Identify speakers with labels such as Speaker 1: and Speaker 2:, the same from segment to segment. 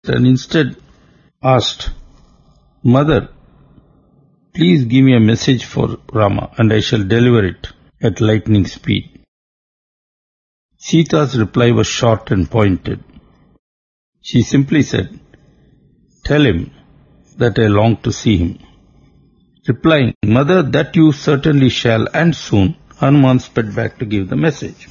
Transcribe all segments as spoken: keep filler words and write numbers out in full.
Speaker 1: and instead asked, "Mother, please give me a message for Rama and I shall deliver it at lightning speed." Sita's reply was short and pointed. She simply said, "Tell him that I long to see him." Replying, "Mother, that you certainly shall, and soon," Hanuman sped back to give the message.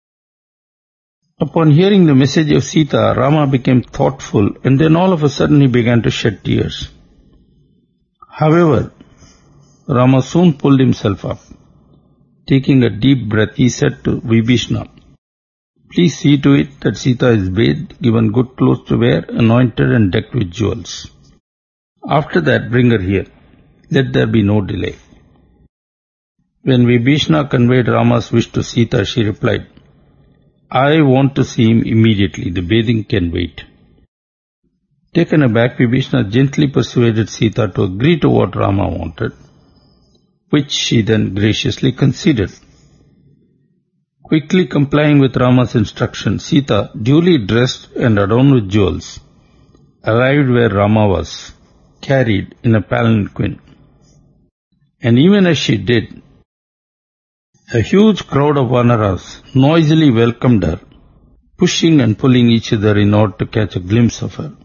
Speaker 1: Upon hearing the message of Sita, Rama became thoughtful, and then all of a sudden he began to shed tears. However, Rama soon pulled himself up. Taking a deep breath, he said to Vibhishana, "Please see to it that Sita is bathed, given good clothes to wear, anointed and decked with jewels. After that, bring her here. Let there be no delay." When Vibhishana conveyed Rama's wish to Sita, she replied, "I want to see him immediately. The bathing can wait." Taken aback, Vibhishana gently persuaded Sita to agree to what Rama wanted, which she then graciously conceded. Quickly complying with Rama's instruction, Sita, duly dressed and adorned with jewels, arrived where Rama was, carried in a palanquin. And even as she did, a huge crowd of Vanaras noisily welcomed her, pushing and pulling each other in order to catch a glimpse of her.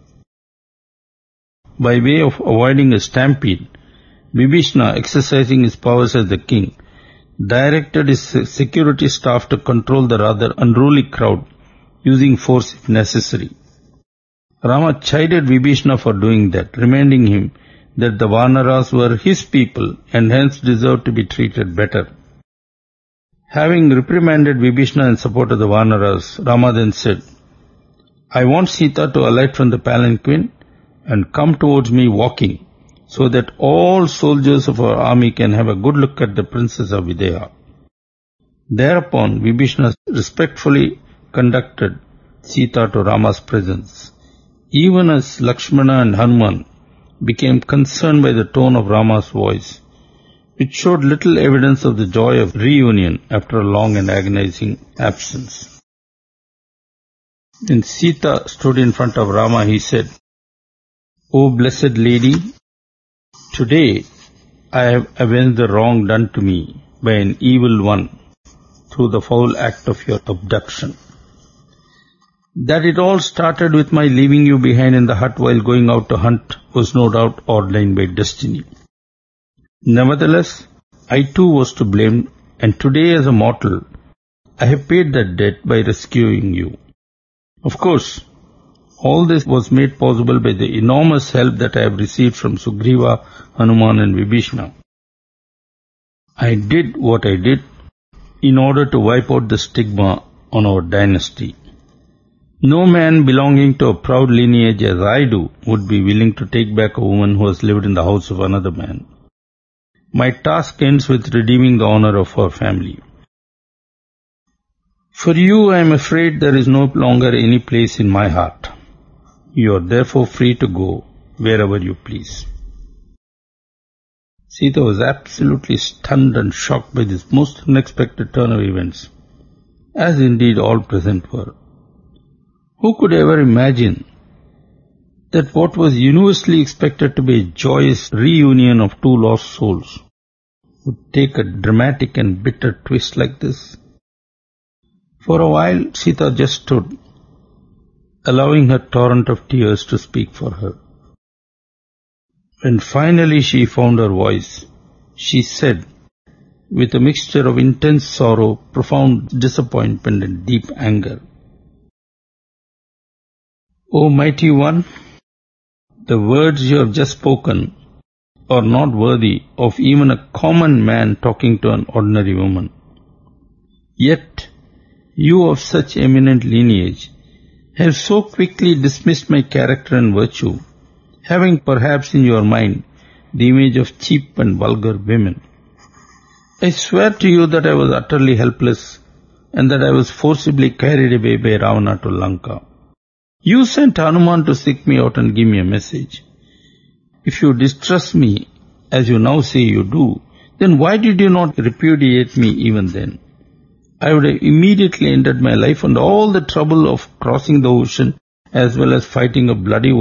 Speaker 1: By way of avoiding a stampede, Vibhishana, exercising his powers as the king, directed his security staff to control the rather unruly crowd, using force if necessary. Rama chided Vibhishana for doing that, reminding him that the Vanaras were his people and hence deserved to be treated better. Having reprimanded Vibhishana in support of the Vanaras, Rama then said, "I want Sita to alight from the palanquin and come towards me walking, so that all soldiers of our army can have a good look at the princess of Videha." Thereupon Vibhishana respectfully conducted Sita to Rama's presence, even as Lakshmana and Hanuman became concerned by the tone of Rama's voice, which showed little evidence of the joy of reunion after a long and agonizing absence. When Sita stood in front of Rama, he said, "O blessed lady, today I have avenged the wrong done to me by an evil one through the foul act of your abduction. That it all started with my leaving you behind in the hut while going out to hunt was no doubt ordained by destiny. Nevertheless, I too was to blame, and today as a mortal, I have paid that debt by rescuing you. Of course, all this was made possible by the enormous help that I have received from Sugriva, Hanuman and Vibhishana. I did what I did in order to wipe out the stigma on our dynasty. No man belonging to a proud lineage as I do would be willing to take back a woman who has lived in the house of another man. My task ends with redeeming the honor of our family. For you, I am afraid there is no longer any place in my heart. You are therefore free to go wherever you please." Sita was absolutely stunned and shocked by this most unexpected turn of events, as indeed all present were. Who could ever imagine that what was universally expected to be a joyous reunion of two lost souls would take a dramatic and bitter twist like this? For a while, Sita just stood, allowing her torrent of tears to speak for her. When finally she found her voice, she said, with a mixture of intense sorrow, profound disappointment and deep anger, "O mighty one, the words you have just spoken are not worthy of even a common man talking to an ordinary woman. Yet, you of such eminent lineage have so quickly dismissed my character and virtue, having perhaps in your mind the image of cheap and vulgar women. I swear to you that I was utterly helpless and that I was forcibly carried away by Ravana to Lanka. You sent Hanuman to seek me out and give me a message. If you distrust me, as you now say you do, then why did you not repudiate me even then? I would have immediately ended my life and all the trouble of crossing the ocean as well as fighting a bloody